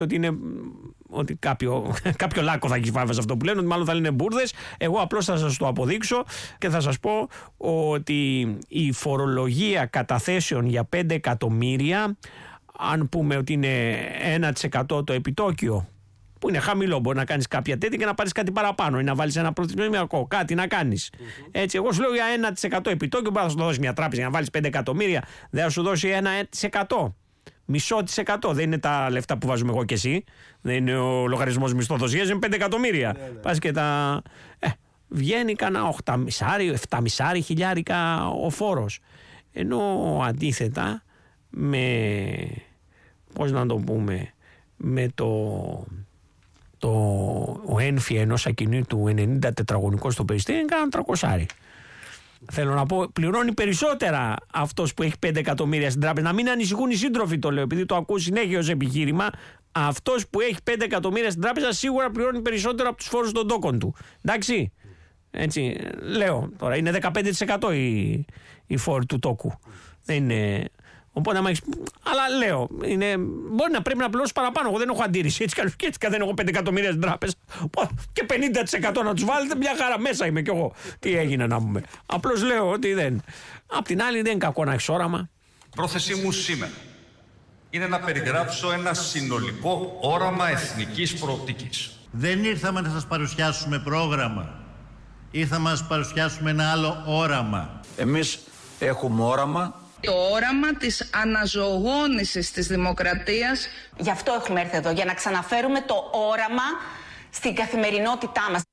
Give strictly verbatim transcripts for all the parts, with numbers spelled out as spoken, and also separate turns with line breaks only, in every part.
ότι είναι. Ότι κάποιο, κάποιο λάκκο θα έχει βάβει σε αυτό που λένε, ότι μάλλον θα λένε μπουρδες. Εγώ απλώς θα σας το αποδείξω και θα σας πω ότι η φορολογία καταθέσεων για πέντε εκατομμύρια, αν πούμε ότι είναι ένα τοις εκατό το επιτόκιο, που είναι χαμηλό, μπορεί να κάνεις κάποια τέτοια και να πάρεις κάτι παραπάνω ή να βάλεις ένα προθυμιακό, κάτι να κάνεις. Mm-hmm. Έτσι, εγώ σου λέω για ένα τοις εκατό επιτόκιο, μπορεί να σου το δώσει μια τράπεζα για να βάλεις πέντε εκατομμύρια, δεν θα σου δώσει ένα τοις εκατό. Μισό της εκατό. Δεν είναι τα λεφτά που βάζουμε εγώ και εσύ. Δεν είναι ο λογαριασμός μισθοδοσίας, είναι πέντε εκατομμύρια. Ναι, ναι. Πας και τα. Ε, βγαίνει κανένα οχτάμισάρι, επτάμισάρι χιλιάρικα ο φόρος. Ενώ αντίθετα με. Πώς να το πούμε. Με το. το ο ένφι ενός ακινήτου ενενήντα τετραγωνικό στο Περιστέρι είναι κανένα τριακόσια. Θέλω να πω, πληρώνει περισσότερα αυτός που έχει πέντε εκατομμύρια στην τράπεζα. Να μην ανησυχούν οι σύντροφοι, το λέω, επειδή το ακούω συνέχεια ως επιχείρημα. Αυτός που έχει πέντε εκατομμύρια στην τράπεζα σίγουρα πληρώνει περισσότερο από τους φόρους των τόκων του. Εντάξει. Έτσι, λέω τώρα, είναι δεκαπέντε τοις εκατό η, η φόρη του τόκου. Δεν είναι. Οπότε, άμα έχεις, αλλά λέω, είναι, μπορεί να πρέπει να πληρώσει παραπάνω. Εγώ δεν έχω αντίρρηση. Έτσι κι έτσι δεν έχω πέντε εκατομμύρια στην τράπεζα. Και πενήντα τοις εκατό να τους βάλετε, μια χαρά μέσα είμαι κι εγώ. Τι έγινε να πούμε. Απλώς λέω ότι δεν. Απ' την άλλη, δεν είναι κακό να έχεις όραμα.
Πρόθεσή μου σήμερα είναι να περιγράψω ένα συνολικό όραμα εθνικής προοπτικής.
Δεν ήρθαμε να σας παρουσιάσουμε πρόγραμμα. Ήρθαμε να σας παρουσιάσουμε ένα άλλο όραμα.
Εμείς έχουμε όραμα.
Το όραμα της αναζωογόνησης της δημοκρατίας.
Γι' αυτό έχουμε έρθει εδώ, για να ξαναφέρουμε το όραμα στην καθημερινότητά μας.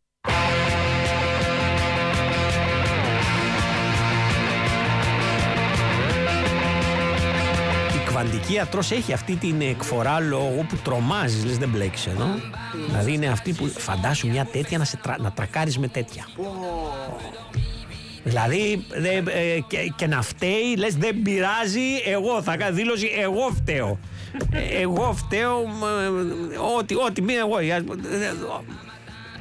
Η κβαντική ιατρός έχει αυτή την εκφορά λόγου που τρομάζεις, λες δεν μπλέκεις εδώ. Mm. Δηλαδή είναι αυτή που φαντάσου μια τέτοια να, σε τρα, να τρακάρεις με τέτοια. Oh. Δηλαδή δε, ε, και, και να φταίει, λες δεν πειράζει, εγώ θα κάνω δήλωση, εγώ φταίω. Εγώ φταίω, ό,τι, ό,τι, μη εγώ.